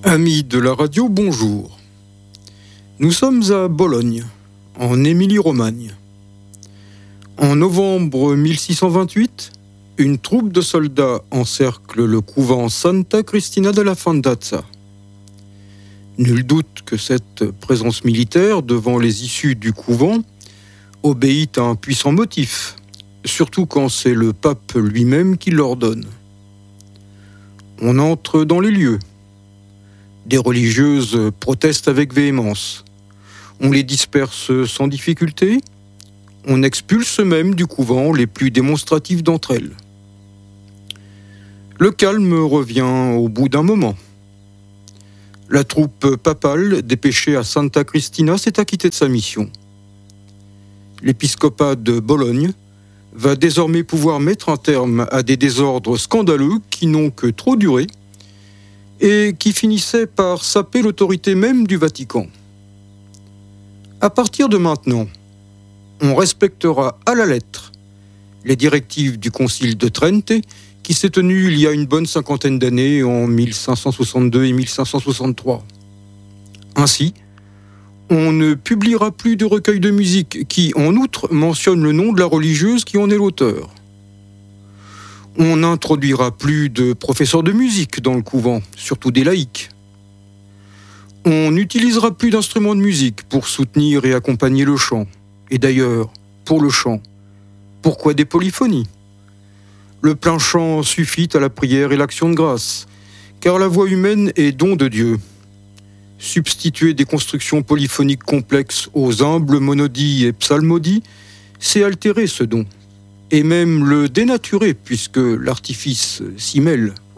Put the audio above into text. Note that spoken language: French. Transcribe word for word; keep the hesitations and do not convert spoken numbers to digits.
Amis de la radio, bonjour. Nous sommes à Bologne, en Émilie-Romagne. En novembre mille six cent vingt-huit, une troupe de soldats encercle le couvent Santa Cristina della Fandazza. Nul doute que cette présence militaire devant les issues du couvent obéit à un puissant motif, surtout quand c'est le pape lui-même qui l'ordonne. On entre dans les lieux. Des religieuses protestent avec véhémence. On les disperse sans difficulté. On expulse même du couvent les plus démonstratifs d'entre elles. Le calme revient au bout d'un moment. La troupe papale, dépêchée à Santa Cristina, s'est acquittée de sa mission. L'épiscopat de Bologne va désormais pouvoir mettre un terme à des désordres scandaleux qui n'ont que trop duré et qui finissaient par saper l'autorité même du Vatican. À partir de maintenant, on respectera à la lettre les directives du Concile de Trente qui s'est tenu il y a une bonne cinquantaine d'années, en mille cinq cent soixante-deux et mille cinq cent soixante-trois. Ainsi, on ne publiera plus de recueils de musique qui, en outre, mentionnent le nom de la religieuse qui en est l'auteur. On n'introduira plus de professeurs de musique dans le couvent, surtout des laïcs. On n'utilisera plus d'instruments de musique pour soutenir et accompagner le chant. Et d'ailleurs, pour le chant, pourquoi des polyphonies ? Le plein chant suffit à la prière et l'action de grâce, car la voix humaine est don de Dieu. Substituer des constructions polyphoniques complexes aux humbles monodies et psalmodies, c'est altérer ce don, et même le dénaturer puisque l'artifice s'y mêle.